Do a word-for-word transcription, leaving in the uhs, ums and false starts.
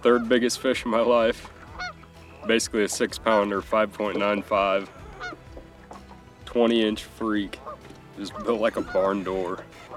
third biggest fish in my life. Basically a six pounder, five point nine five, twenty inch freak. Just built like a barn door.